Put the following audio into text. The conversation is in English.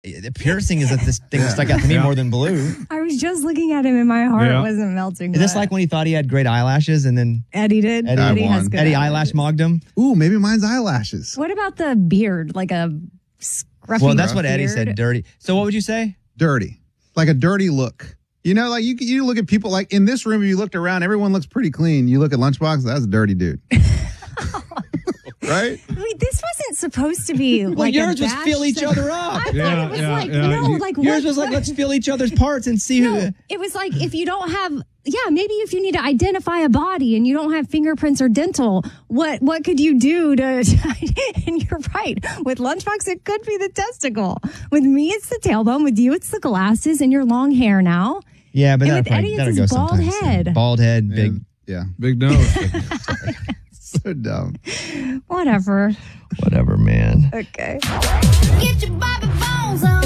The piercing is that this thing stuck out to me more than blue. I was just looking at him and my heart wasn't melting. Is this like when he thought he had great eyelashes and then Eddie did? Eddie has good Eddie eyelashes. eyelash mogged him? Ooh, maybe mine's eyelashes. What about the beard? Like a scruffy Well, that's what Eddie beard? said, dirty. So what would you say? Dirty. Like a dirty look. You know, like you look at people like in this room, if you looked around, everyone looks pretty clean. You look at Lunchbox, that's a dirty dude. Right? Wait, this wasn't supposed to be Well, like yours a was bash fill each thing. other up. I thought it was like Yours was like, let's feel each other's parts and see who. It was like if you don't have, maybe if you need to identify a body and you don't have fingerprints or dental, what could you do to? And you're right. With Lunchbox, it could be the testicle. With me, it's the tailbone. With you, it's the glasses and your long hair now. Yeah, but And that'll with Eddie, that'll it's go his bald sometimes. head. Bald head, big. Yeah. Big nose. So dumb. Whatever. Whatever, man. Okay. Get your Bobby Bones on.